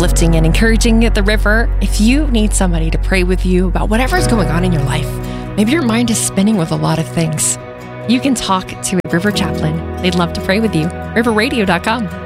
uplifting and encouraging at the river. If you need somebody to pray with you about whatever's going on in your life, maybe your mind is spinning with a lot of things, you can talk to a River Chaplain. They'd love to pray with you. riverradio.com.